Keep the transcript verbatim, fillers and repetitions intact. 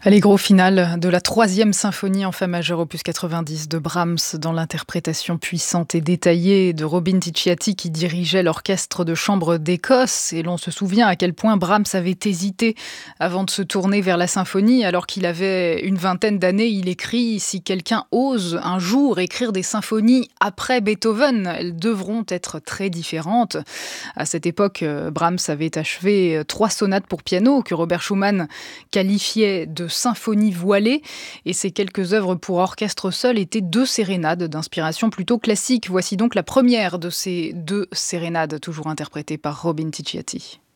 Allez, gros final de la troisième symphonie en fa majeur opus quatre-vingt-dix de Brahms dans l'interprétation puissante et détaillée de Robin Ticciati qui dirigeait l'orchestre de chambre d'Écosse. Et l'on se souvient à quel point Brahms avait hésité avant de se tourner vers la symphonie. Alors qu'il avait une vingtaine d'années, il écrit « Si quelqu'un ose un jour écrire des symphonies après Beethoven, elles devront être très différentes ». À cette époque, Brahms avait achevé trois sonates pour piano que Robert Schumann qualifiait de symphonie voilée, et ces quelques œuvres pour orchestre seul étaient deux sérénades d'inspiration plutôt classique. Voici donc la première de ces deux sérénades, toujours interprétée par Robin Ticciati.